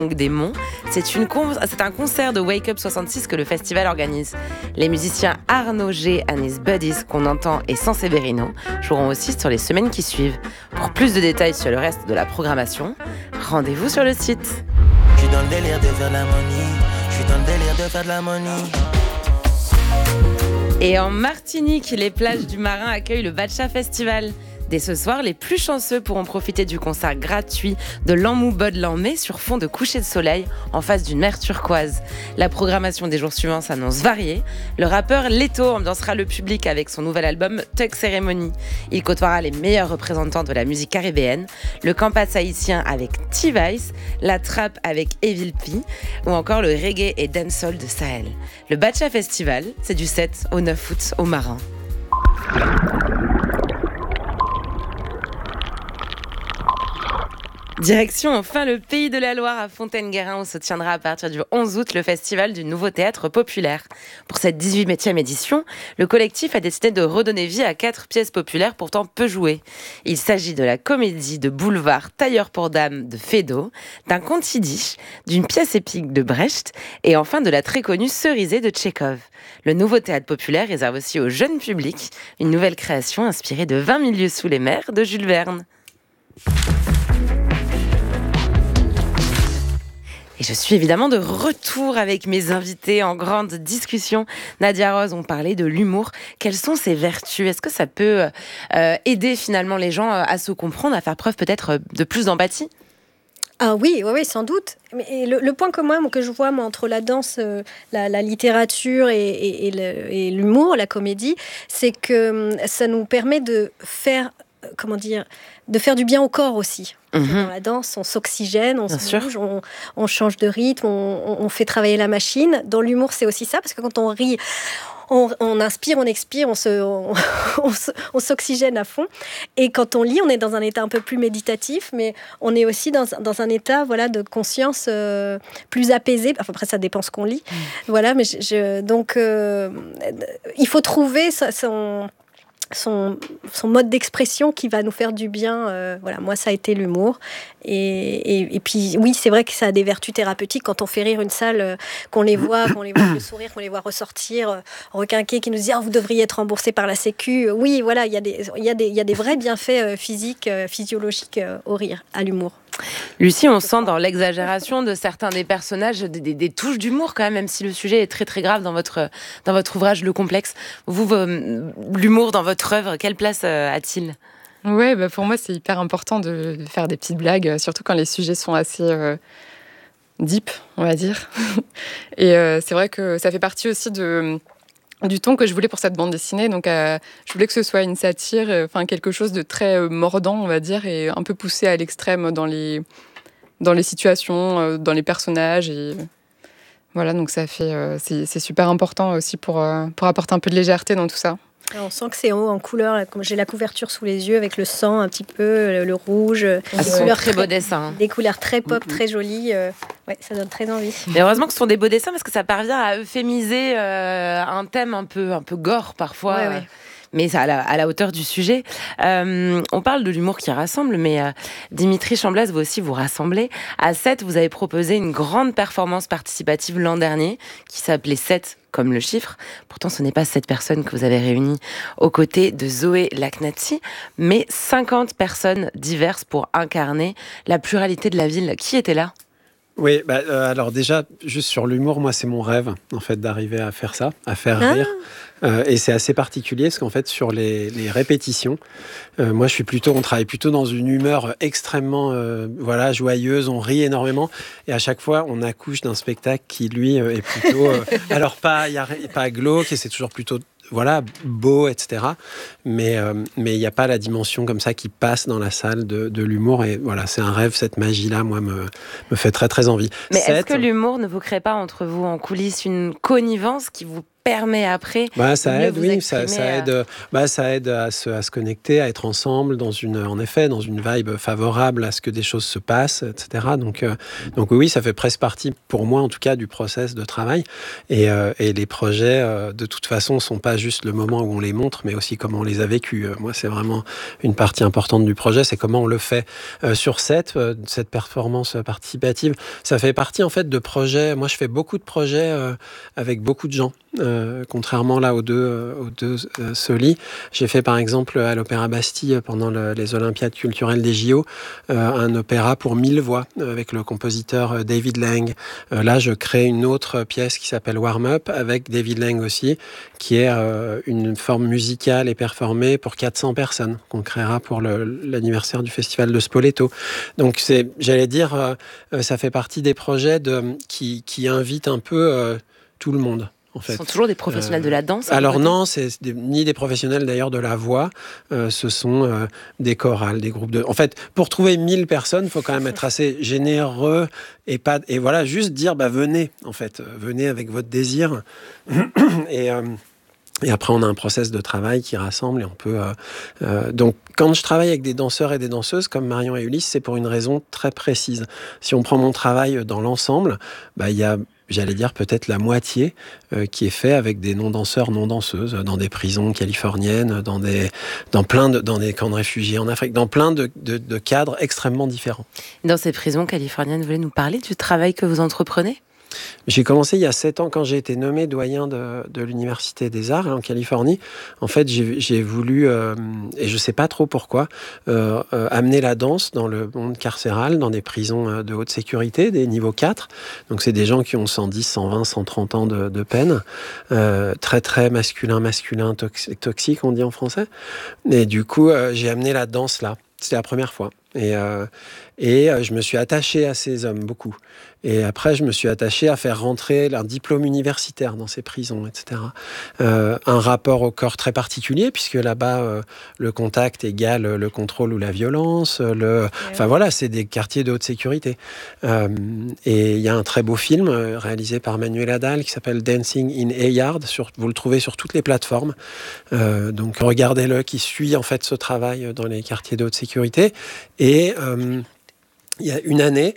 des Monts. C'est un concert de Wake Up 66 que le festival organise. Les musiciens Arnaud G and his Buddies qu'on entend et San Severino joueront aussi sur les semaines qui suivent. Pour plus de détails sur le reste de la programmation, rendez-vous sur le site. Je suis dans le délire de faire de la money. Je suis dans le délire de faire de la money. Et en Martinique, les plages du Marin accueillent le Batcha Festival. Dès ce soir, les plus chanceux pourront profiter du concert gratuit de L'Amou Bod Lanmé sur fond de coucher de soleil en face d'une mer turquoise. La programmation des jours suivants s'annonce variée. Le rappeur Leto ambiancera le public avec son nouvel album Tuck Ceremony. Il côtoiera les meilleurs représentants de la musique caribéenne, le campas haïtien avec T-Vice, la trap avec Evil P ou encore le reggae et dancehall de Sahel. Le Batcha Festival, c'est du 7 au 9 août au Marin. Direction enfin le Pays de la Loire à Fontaine-Guérin où se tiendra à partir du 11 août le festival du Nouveau Théâtre Populaire. Pour cette 18e édition, le collectif a décidé de redonner vie à 4 pièces populaires pourtant peu jouées. Il s'agit de la comédie de boulevard Tailleur pour dames de Feydeau, d'un conte yiddish, d'une pièce épique de Brecht et enfin de la très connue Cerisée de Tchekhov. Le Nouveau Théâtre Populaire réserve aussi au jeune public une nouvelle création inspirée de 20 000 lieues sous les mers de Jules Verne. Et je suis évidemment de retour avec mes invités en grande discussion. Nadia Rose, on parlait de l'humour. Quelles sont ses vertus ? Est-ce que ça peut aider finalement les gens à se comprendre, à faire preuve peut-être de plus d'empathie ? Ah oui, sans doute. Mais le point commun que je vois entre la danse, la littérature et l'humour, la comédie, c'est que ça nous permet de faire du bien au corps aussi. Dans la danse, on s'oxygène, on se bouge, on change de rythme, on fait travailler la machine. Dans l'humour, c'est aussi ça, parce que quand on rit, on inspire, on expire, on s'oxygène à fond. Et quand on lit, on est dans un état un peu plus méditatif, mais on est aussi dans un état de conscience plus apaisé. Enfin, après, ça dépend ce qu'on lit. Voilà, mais donc, il faut trouver son mode d'expression qui va nous faire du bien. Moi, ça a été l'humour. Et puis, oui, c'est vrai que ça a des vertus thérapeutiques quand on fait rire une salle, qu'on les voit le sourire, qu'on les voit ressortir, requinquer, qui nous dit « vous devriez être remboursé par la Sécu ». Oui, voilà, il y a des vrais bienfaits physiques, physiologiques au rire, à l'humour. Lucie, on sent dans l'exagération de certains des personnages des touches d'humour quand même si le sujet est très très grave dans votre ouvrage Le Complexe. Vous, l'humour dans votre œuvre, quelle place a-t-il ? Ouais, pour moi c'est hyper important de faire des petites blagues, surtout quand les sujets sont assez deep, on va dire. Et c'est vrai que ça fait partie aussi du ton que je voulais pour cette bande dessinée. Donc, je voulais que ce soit une satire, quelque chose de très mordant, on va dire, et un peu poussé à l'extrême dans les situations, dans les personnages. Et voilà, donc ça fait, c'est super important aussi pour apporter un peu de légèreté dans tout ça. On sent que c'est haut en couleur. Là, comme j'ai la couverture sous les yeux avec le sang un petit peu, le rouge. Des couleurs très beaux dessins. Des couleurs très pop, très jolies. Ça donne très envie. Mais heureusement que ce sont des beaux dessins parce que ça parvient à euphémiser un thème un peu gore parfois. Ouais. Mais c'est à la hauteur du sujet. On parle de l'humour qui rassemble, mais Dimitri Chamblas, vous aussi, vous rassemblez. À 7, vous avez proposé une grande performance participative l'an dernier qui s'appelait 7 comme le chiffre. Pourtant, ce n'est pas 7 personnes que vous avez réunies aux côtés de Zoé Laknati, mais 50 personnes diverses pour incarner la pluralité de la ville. Qui était là ? Oui, alors déjà, juste sur l'humour, moi, c'est mon rêve, en fait, d'arriver à faire ça, à faire rire. Et c'est assez particulier, parce qu'en fait, sur les répétitions, moi, on travaille plutôt dans une humeur extrêmement joyeuse, on rit énormément, et à chaque fois, on accouche d'un spectacle qui, lui, est plutôt... alors, pas glauque, et c'est toujours plutôt... beau, etc. Mais il n'y a pas la dimension comme ça qui passe dans la salle de l'humour. Et voilà, c'est un rêve, cette magie-là, moi, me fait très, très envie. Mais est-ce que l'humour ne vous crée pas entre vous en coulisses une connivence qui vous permet après ça de mieux aide, vous oui, exprimer, ça aide à se connecter, à être ensemble dans une vibe favorable à ce que des choses se passent, etc. Donc oui, ça fait presque partie, pour moi en tout cas, du process de travail. Et les projets, de toute façon, sont pas juste le moment où on les montre, mais aussi comment on les a vécus. Moi, c'est vraiment une partie importante du projet, c'est comment on le fait sur cette performance participative. Ça fait partie en fait de projets. Moi, je fais beaucoup de projets avec beaucoup de gens. Contrairement là aux deux Soli, j'ai fait par exemple à l'Opéra Bastille pendant les Olympiades culturelles des JO un opéra pour 1000 voix avec le compositeur David Lang. Là, je crée une autre pièce qui s'appelle Warm Up avec David Lang aussi, qui est une forme musicale et performée pour 400 personnes qu'on créera pour l'anniversaire du festival de Spoleto. Donc j'allais dire, ça fait partie des projets qui invitent un peu tout le monde. En fait. Ce sont toujours des professionnels de la danse? Alors non, ni des professionnels d'ailleurs de la voix, ce sont des chorales, des groupes de... En fait, pour trouver 1000 personnes, il faut quand même être assez généreux et voilà, juste dire, venez, en fait, venez avec votre désir. Et après, on a un process de travail qui rassemble et on peut... Donc, quand je travaille avec des danseurs et des danseuses, comme Marion et Ulysse, c'est pour une raison très précise. Si on prend mon travail dans l'ensemble, il y a... J'allais dire peut-être la moitié qui est fait avec des non-danseurs, non-danseuses, dans des prisons californiennes, dans des camps de réfugiés en Afrique, dans plein de cadres extrêmement différents. Dans ces prisons californiennes, vous voulez nous parler du travail que vous entreprenez ? J'ai commencé il y a 7 ans quand j'ai été nommé doyen de l'Université des Arts en Californie. En fait, j'ai voulu, et je ne sais pas trop pourquoi, amener la danse dans le monde carcéral, dans des prisons de haute sécurité, des niveaux 4. Donc, c'est des gens qui ont 110, 120, 130 ans de peine. Très, très masculin, toxique, on dit en français. Et du coup, j'ai amené la danse là. C'était la première fois. Et je me suis attaché à ces hommes, beaucoup. Et après, je me suis attaché à faire rentrer un diplôme universitaire dans ces prisons, etc. Un rapport au corps très particulier, puisque là-bas, le contact égale le contrôle ou la violence. Enfin voilà, c'est des quartiers de haute sécurité. Et il y a un très beau film réalisé par Manuel Adal qui s'appelle Dancing in a Yard. Vous le trouvez sur toutes les plateformes. Donc regardez-le, qui suit en fait ce travail dans les quartiers de haute sécurité. Et il y a une année,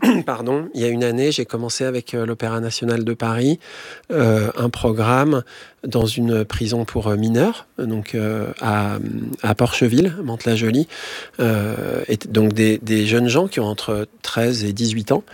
j'ai commencé avec l'Opéra National de Paris un programme dans une prison pour mineurs, donc à Porcheville, Mantes-la-Jolie, et donc des jeunes gens qui ont entre 13 et 18 ans,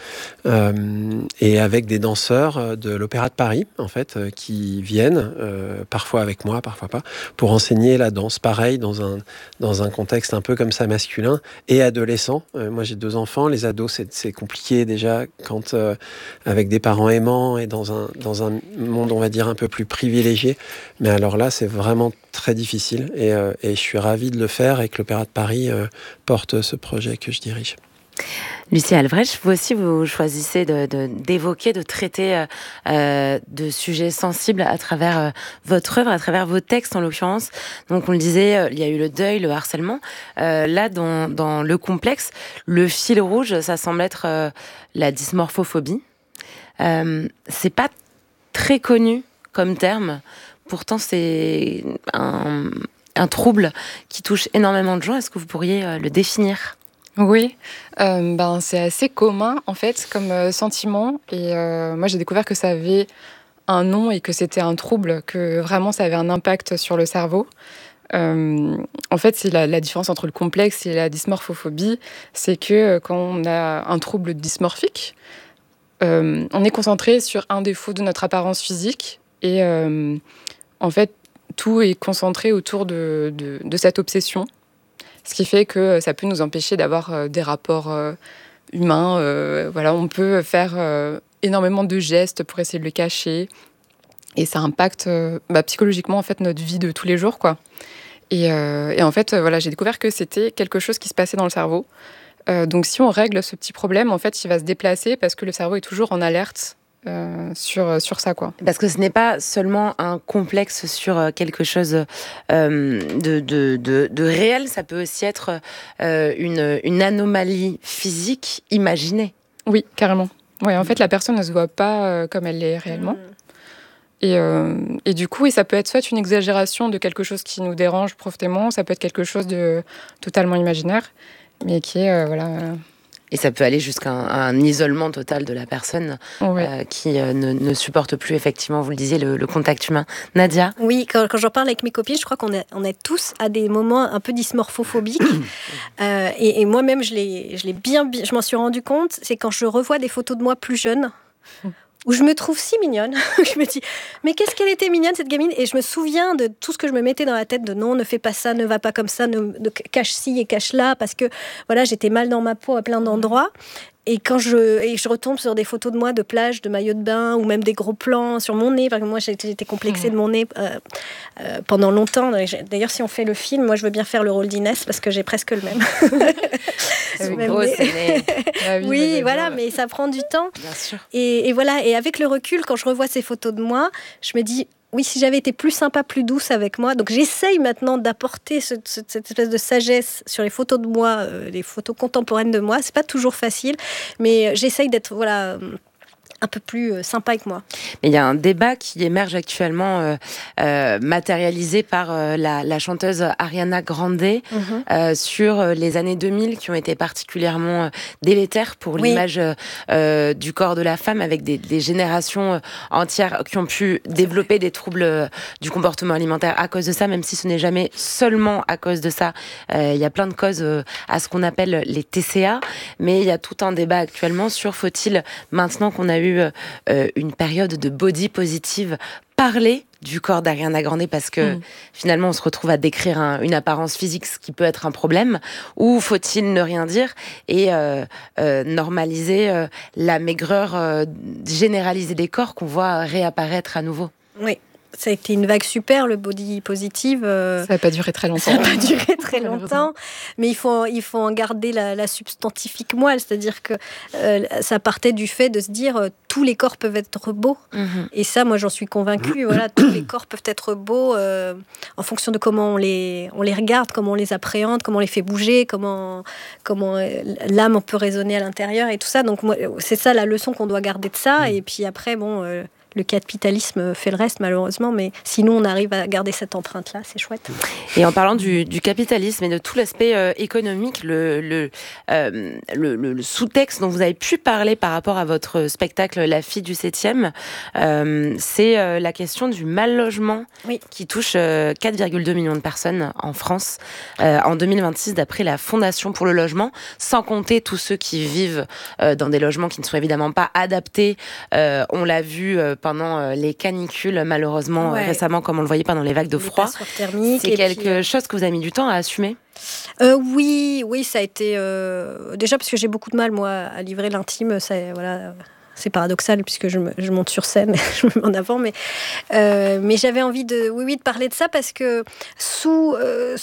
et avec des danseurs de l'Opéra de Paris, en fait, qui viennent, parfois avec moi, parfois pas, pour enseigner la danse, pareil, dans un contexte un peu comme ça, masculin et adolescent. Moi, j'ai 2 enfants, les ados, c'est compliqué déjà, quand avec des parents aimants et dans un monde, on va dire, un peu plus privilégié. Mais alors là, c'est vraiment très difficile et je suis ravi de le faire et que l'Opéra de Paris porte ce projet que je dirige. Lucie Albrecht, vous aussi, vous choisissez d'évoquer, de traiter de sujets sensibles à travers votre œuvre, à travers vos textes en l'occurrence. Donc on le disait, il y a eu le deuil, le harcèlement. Là, dans le complexe, le fil rouge, ça semble être la dysmorphophobie. C'est pas très connu comme terme. Pourtant, c'est un trouble qui touche énormément de gens. Est-ce que vous pourriez le définir ? Oui, c'est assez commun en fait comme sentiment. Et moi, j'ai découvert que ça avait un nom et que c'était un trouble, que vraiment ça avait un impact sur le cerveau. En fait, c'est la différence entre le complexe et la dysmorphophobie. C'est que quand on a un trouble dysmorphique, on est concentré sur un défaut de notre apparence physique. Et en fait, tout est concentré autour de cette obsession. Ce qui fait que ça peut nous empêcher d'avoir des rapports humains. Voilà, on peut faire énormément de gestes pour essayer de le cacher. Et ça impacte psychologiquement en fait, notre vie de tous les jours, quoi. Et en fait, voilà, j'ai découvert que c'était quelque chose qui se passait dans le cerveau. Donc si on règle ce petit problème, en fait, il va se déplacer parce que le cerveau est toujours en alerte sur ça, quoi. Parce que ce n'est pas seulement un complexe sur quelque chose de réel, ça peut aussi être une anomalie physique imaginée. Oui, carrément. Ouais, en fait, la personne ne se voit pas comme elle est réellement. Et du coup, ça peut être soit une exagération de quelque chose qui nous dérange profondément, ça peut être quelque chose de totalement imaginaire, mais qui est Et ça peut aller jusqu'à un isolement total de la personne qui ne supporte plus, effectivement, vous le disiez, le contact humain. Nadia ? Oui, quand j'en parle avec mes copines, je crois qu'on est tous à des moments un peu dysmorphophobiques. Et moi-même, je m'en suis rendu compte, c'est quand je revois des photos de moi plus jeune, où je me trouve si mignonne. Je me dis, mais qu'est-ce qu'elle était mignonne, cette gamine. Et je me souviens de tout ce que je me mettais dans la tête, de non, ne fais pas ça, ne va pas comme ça, ne cache ci et cache là, parce que voilà, j'étais mal dans ma peau à plein d'endroits. Et quand je retombe sur des photos de moi de plage, de maillot de bain, ou même des gros plans sur mon nez, parce que moi j'étais complexée de mon nez pendant longtemps. D'ailleurs, si on fait le film, moi je veux bien faire le rôle d'Inès parce que j'ai presque le même. C'est beau, c'est né. Oui, voilà, mais ça prend du temps. Bien sûr. Et voilà, et avec le recul, quand je revois ces photos de moi, je me dis, oui, si j'avais été plus sympa, plus douce avec moi. Donc j'essaye maintenant d'apporter cette espèce de sagesse sur les photos de moi, les photos contemporaines de moi. C'est pas toujours facile, mais j'essaye d'être un peu plus sympa avec moi. Mais il y a un débat qui émerge actuellement, matérialisé par la chanteuse Ariana Grande, sur les années 2000 qui ont été particulièrement délétères pour l'image du corps de la femme, avec des générations entières qui ont pu développer des troubles du comportement alimentaire à cause de ça, même si ce n'est jamais seulement à cause de ça. Il y a plein de causes à ce qu'on appelle les TCA, mais il y a tout un débat actuellement sur faut-il, maintenant qu'on a eu une période de body positive, parler du corps d'Ariana Grande, parce que finalement on se retrouve à décrire une apparence physique, ce qui peut être un problème, ou faut-il ne rien dire et normaliser la maigreur généralisée des corps qu'on voit réapparaître à nouveau. Oui. Ça a été une vague super, le body positive. Ça n'a pas duré très longtemps. Ça n'a pas duré très longtemps, mais il faut en garder la substantifique moelle, c'est-à-dire que ça partait du fait de se dire tous les corps peuvent être beaux. Et ça, moi, j'en suis convaincue. Voilà, tous les corps peuvent être beaux en fonction de comment on les regarde, comment on les appréhende, comment on les fait bouger, comment l'âme peut résonner à l'intérieur et tout ça. Donc, moi, c'est ça la leçon qu'on doit garder de ça. Et puis après, le capitalisme fait le reste, malheureusement, mais sinon, on arrive à garder cette empreinte-là, c'est chouette. Et en parlant du capitalisme et de tout l'aspect économique, le sous-texte dont vous avez pu parler par rapport à votre spectacle La fille du 7e, c'est la question du mal-logement qui touche 4,2 millions de personnes en France en 2026, d'après la Fondation pour le logement, sans compter tous ceux qui vivent dans des logements qui ne sont évidemment pas adaptés. On l'a vu pendant les canicules, malheureusement, récemment, comme on le voyait pendant les vagues de froid. C'est quelque chose que vous avez mis du temps à assumer ? Oui, ça a été... déjà parce que j'ai beaucoup de mal, moi, à livrer l'intime. C'est paradoxal puisque je monte sur scène, je me mets en avant, mais j'avais envie de parler de ça parce que sous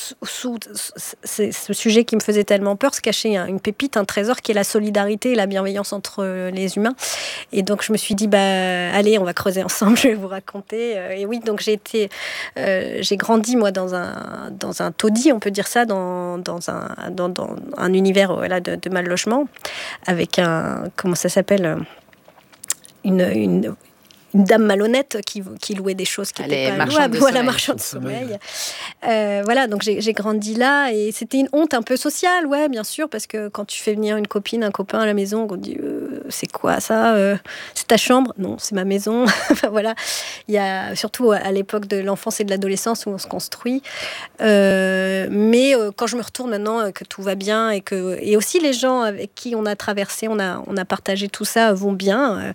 ce sujet qui me faisait tellement peur se cachait une pépite, un trésor qui est la solidarité et la bienveillance entre les humains. Et donc je me suis dit allez, on va creuser ensemble, je vais vous raconter. Et oui, donc j'ai grandi moi dans un taudis, on peut dire ça, dans un univers de mal logement avec comment ça s'appelle, une dame malhonnête qui louait des choses qui n'étaient pas louables. Voilà, marchand de sommeil. Voilà, donc j'ai grandi là et c'était une honte un peu sociale, bien sûr, parce que quand tu fais venir une copine, un copain à la maison, on dit c'est quoi ça, c'est ta chambre? Non, c'est ma maison. Enfin voilà, il y a surtout à l'époque de l'enfance et de l'adolescence où on se construit. Mais quand je me retourne maintenant, que tout va bien et aussi les gens avec qui on a traversé, on a partagé tout ça vont bien.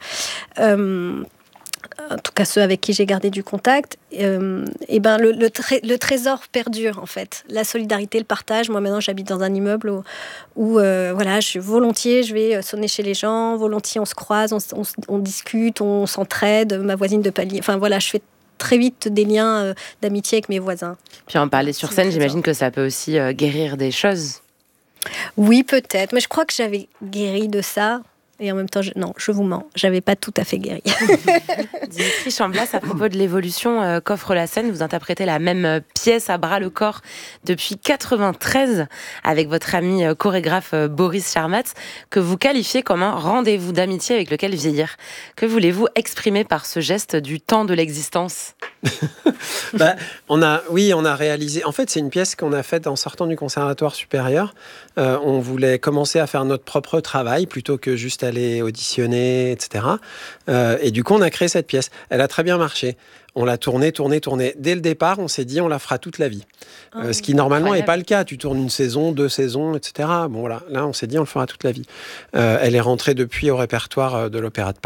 En tout cas ceux avec qui j'ai gardé du contact, le trésor perdure en fait. La solidarité, le partage. Moi maintenant j'habite dans un immeuble où je vais sonner chez les gens, volontiers on se croise, on discute, on s'entraide. Ma voisine de palier, enfin voilà, je fais très vite des liens d'amitié avec mes voisins. Puis en parler sur scène, j'imagine que ça peut aussi guérir des choses. Oui, peut-être, mais je crois que j'avais guéri de ça Et en même temps, non, je vous mens, j'avais pas tout à fait guéri. Dimitri Chamblas, à propos de l'évolution qu'offre la scène, vous interprétez la même pièce à bras le corps depuis 93 avec votre ami chorégraphe Boris Charmatz, que vous qualifiez comme un rendez-vous d'amitié avec lequel vieillir. Que voulez-vous exprimer par ce geste du temps de l'existence ? On a réalisé. En fait, c'est une pièce qu'on a faite en sortant du conservatoire supérieur. On voulait commencer à faire notre propre travail plutôt que juste aller auditionner, etc. Et du coup, on a créé cette pièce. Elle a très bien marché. On l'a tournée. Dès le départ, on s'est dit on la fera toute la vie. Ce qui normalement n'est pas le cas. Tu tournes 1 saison, 2 saisons, etc. Bon voilà. Là, on s'est dit on le fera toute la vie. Elle est rentrée depuis au répertoire de l'Opéra de Paris.